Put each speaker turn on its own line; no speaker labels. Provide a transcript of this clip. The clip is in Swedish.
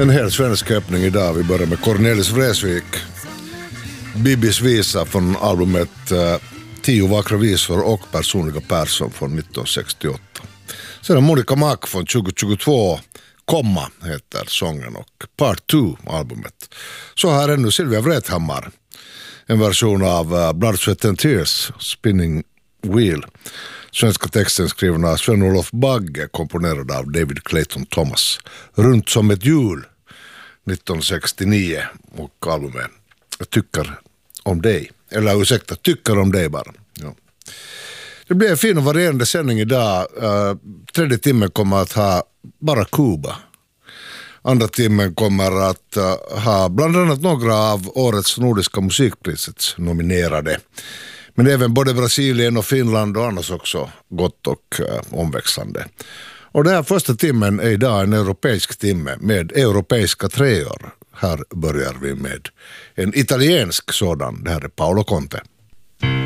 En helt svensk öppning idag. Vi börjar med Cornelis Vreeswijk. Bibis visa från albumet 10 vackra visor och personliga Persson från 1968. Sedan Monica Mack från 2022. Komma heter sången och Part 2 albumet. Så här är nu Sylvia Vrethammar. En version av Blood, Sweat and Tears, Spinning Wheel. Svenska texten skriven av Sven-Olof Bagge, komponerad av David Clayton Thomas. Runt som ett hjul 1969 och albumet Jag tycker om dig. Eller ursäkta, tycker om dig bara. Ja. Det blir en fin och varierande sändning idag. Tredje timmen kommer att ha bara Kuba. Andra timmen kommer att ha bland annat några av årets Nordiska musikprisets nominerade. Men även både Brasilien och Finland och annars också gott och omväxlande. Och den här första timmen är idag en europeisk timme med europeiska treor. Här börjar vi med en italiensk sådan. Det här är Paolo Conte.